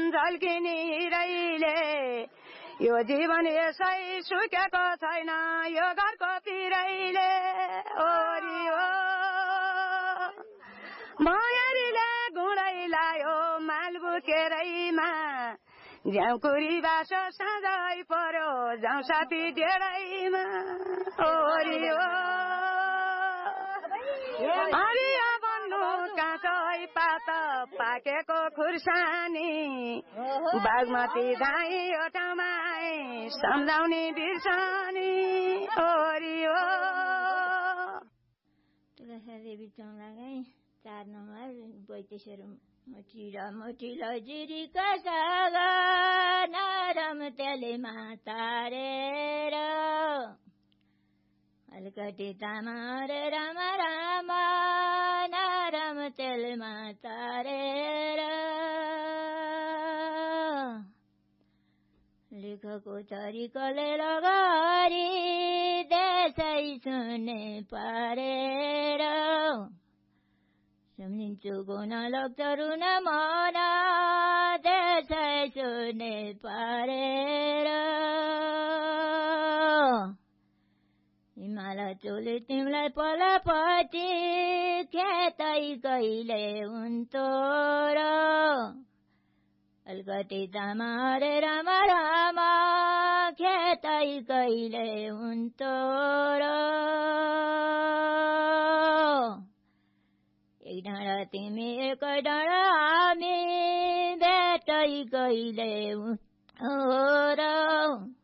झल्किने Raleigh यो जीवन यसै सुकेको छैन यो घरको पिरैले ओरी हो भयरीले गुडै लायो माल बुकेरैमा झ्याउकुरी बासो साँझै पर्यो जाउँ साथी डेढैमा ओरी हो हरिया बन्नु काँचै पात पाकेको खुर्सानी बागमती धाई ओठामाई सम्झाउने बिर्सनी ओरी हो देवी चौलागाई 4 नम्बर बैतेश्वरम मोटिलो जिरीका सागा नरम तेलमा तारेर अलिकति तामारे राम राम नरम तेलमा तारेर लेखको तरिकाले लगारी देशै सुन्ने पारेर सम्झिन्छु गुण लाग्छ रुन मन देशै सुन्ने पारेर हिमाल चोली तिमीलाई पलपति खेतै कहिले हुन्थ्यो र अलगटी तामा रे राम राम खेतै कहिले हुन्थ्यो र एक डाँडा तिमी एक डाँडा हामी भेटै कहिले हो र